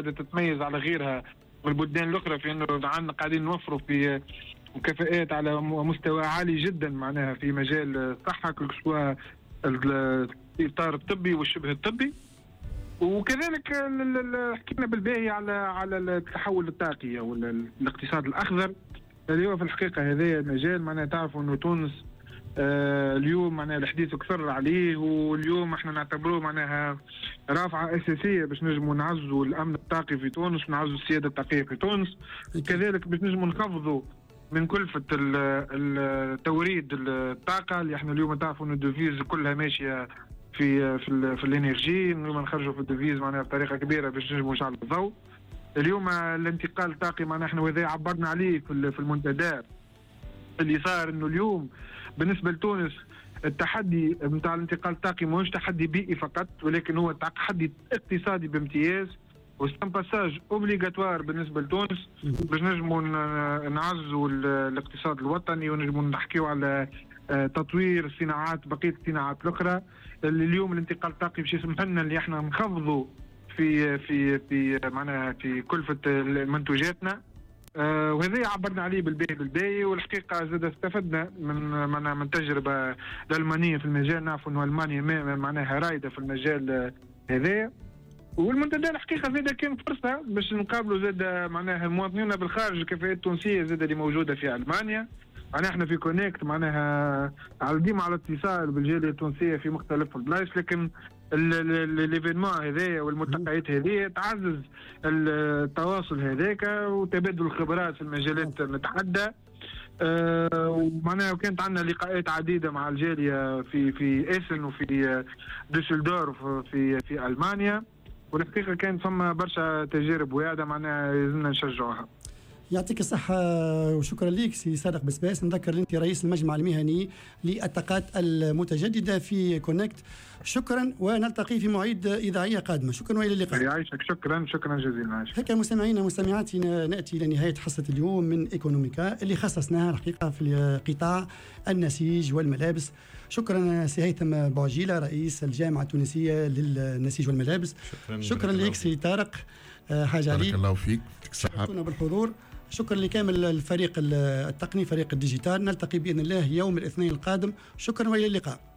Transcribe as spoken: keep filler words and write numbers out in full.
قاعدة تتميز على غيرها من البلدان الأخرى في أنه عندنا قاعدين نوفروا في مكافآت على مستوى عالي جدا معناها في مجال الصحة، سواء الإطار الطبي والشبه الطبي. وكذلك حكينا بالباهي على على التحول الطاقي او الاقتصاد الاخضر اللي هو في الحقيقه هذا مجال معناها تعرفوا انه تونس آه اليوم معناها الحديث كثر عليه، واليوم احنا نعتبروه معناها رافعه اساسيه باش نجموا نعزوا الامن الطاقي في تونس ونعزوا السياده الطاقيه في تونس، وكذلك باش نجموا نخفضوا من كلفه التوريد الطاقه اللي احنا اليوم تعرفوا انه الدوفيز كلها ماشيه في في, في الانرجي، انه نخرجوا في الدوفيز معناها بطريقه كبيره باش نجموا نشعلوا الضوء. اليوم الانتقال الطاقي معناها احنا وهذا عبرنا عليه في المنتدى اللي صار، انه اليوم بالنسبه لتونس التحدي نتاع الانتقال الطاقي ماهوش تحدي بيئي فقط، ولكن هو تحدي اقتصادي بامتياز، وستان باساج اوبليغاتوار بالنسبه لتونس باش نجموا نعزوا الاقتصاد الوطني ونجموا نحكيوا على تطوير الصناعات بقيه الصناعات الاخرى. اللي اليوم الانتقال الطاقي باش يسمح لنا اللي احنا نخفضوا في في في معناها في كلفه منتوجاتنا، آه وهذا عبرنا عليه بالباهي بالباهي. والحقيقه زاد استفدنا من معناها من تجربه الالمانيه في المجال، نعرفوا انه المانيا معناها رايده في المجال هذا. والمنتدى الحقيقه زاد كان فرصه باش نقابلوا زاد معناها مواطنينا بالخارج، الكفاءات التونسيه زاد اللي موجوده في المانيا. معناها احنا في كونيكت معناها على ديما على اتصال بالجاليه التونسيه في مختلف البلايص، لكن الايفينمون هذايا والملتقيات هذه تعزز التواصل هذاك وتبادل الخبرات في المجالات المتعدده. أه ومعناها كانت عندنا لقاءات عديده مع الجاليه في في ايسن وفي دوسلدورف في في المانيا، والحقيقه كان ثم برشا تجارب واعده معناها لازمنا نشجعوها. يعطيك الصحة وشكرا لك سي صادق بسباس. نذكر أنت رئيس المجمع المهني للطاقات المتجددة في كونكت. شكرا ونلتقي في مواعيد إذاعية قادمة. شكرا وإلى اللقاء. يعيشك. شكرا شكرا جزيلا. هكا مستمعينا ومستمعاتنا نأتي إلى نهاية حصة اليوم من إيكونوميكا اللي خصصناها الحقيقة في قطاع النسيج والملابس. شكرا سي هيثم بوعجيلة رئيس الجامعة التونسية للنسيج والملابس. شكرا, شكرا لك سي طارق حاج علي. بارك الله فيك. شكرا بالحضور. شكرا لكامل الفريق التقني فريق الديجيتال. نلتقي بإذن الله يوم الاثنين القادم. شكرا وإلى اللقاء.